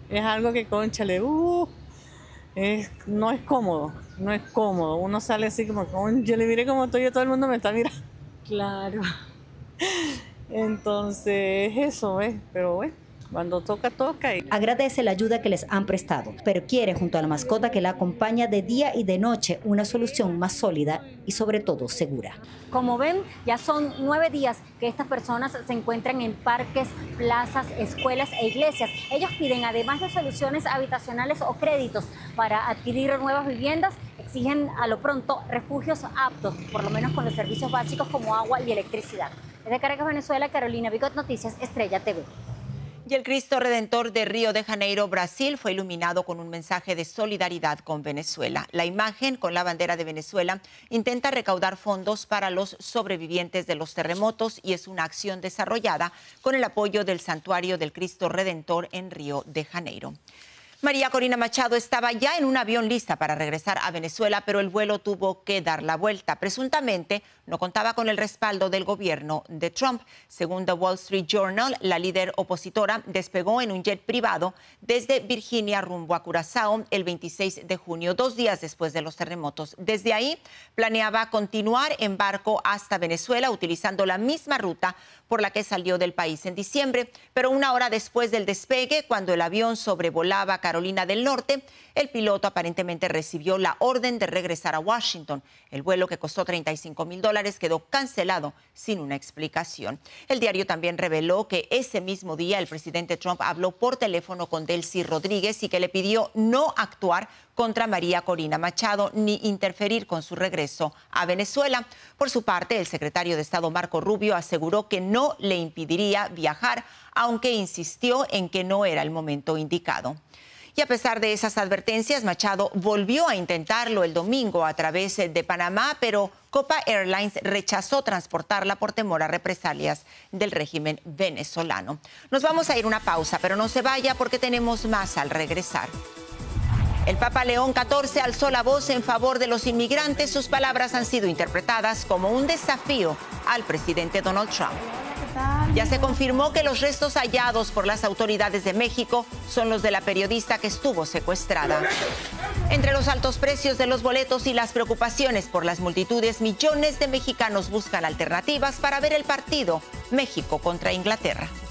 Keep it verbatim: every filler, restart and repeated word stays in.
Es algo que, cónchale, uh, es, no es cómodo, no es cómodo. Uno sale así como, cónchale, mire cómo estoy yo, todo el mundo me está mirando. Claro. Entonces, eso, ¿ves? Pero bueno, cuando toca, toca. Y... Agradece la ayuda que les han prestado, pero quiere, junto a la mascota que la acompaña de día y de noche, una solución más sólida y sobre todo segura. Como ven, ya son nueve días que estas personas se encuentran en parques, plazas, escuelas e iglesias. Ellos piden, además de soluciones habitacionales o créditos para adquirir nuevas viviendas, exigen a lo pronto refugios aptos, por lo menos con los servicios básicos como agua y electricidad. Desde Caracas, Venezuela, Carolina Bigot, Noticias Estrella T V. Y el Cristo Redentor de Río de Janeiro, Brasil, fue iluminado con un mensaje de solidaridad con Venezuela. La imagen, con la bandera de Venezuela, intenta recaudar fondos para los sobrevivientes de los terremotos y es una acción desarrollada con el apoyo del Santuario del Cristo Redentor en Río de Janeiro. María Corina Machado estaba ya en un avión lista para regresar a Venezuela, pero el vuelo tuvo que dar la vuelta. Presuntamente no contaba con el respaldo del gobierno de Trump. Según The Wall Street Journal, la líder opositora despegó en un jet privado desde Virginia rumbo a Curazao el veintiséis de junio, dos días después de los terremotos. Desde ahí planeaba continuar en barco hasta Venezuela, utilizando la misma ruta por la que salió del país en diciembre, pero una hora después del despegue, cuando el avión sobrevolaba Carolina del Norte, el piloto aparentemente recibió la orden de regresar a Washington. El vuelo, que costó treinta y cinco mil dólares, quedó cancelado sin una explicación. El diario también reveló que ese mismo día el presidente Trump habló por teléfono con Delcy Rodríguez y que le pidió no actuar contra María Corina Machado ni interferir con su regreso a Venezuela. Por su parte, el secretario de Estado Marco Rubio aseguró que no le impediría viajar, aunque insistió en que no era el momento indicado. Y a pesar de esas advertencias, Machado volvió a intentarlo el domingo a través de Panamá, pero Copa Airlines rechazó transportarla por temor a represalias del régimen venezolano. Nos vamos a ir a una pausa, pero no se vaya porque tenemos más al regresar. El Papa León catorce alzó la voz en favor de los inmigrantes. Sus palabras han sido interpretadas como un desafío al presidente Donald Trump. Ya se confirmó que los restos hallados por las autoridades de México son los de la periodista que estuvo secuestrada. Entre los altos precios de los boletos y las preocupaciones por las multitudes, millones de mexicanos buscan alternativas para ver el partido México contra Inglaterra.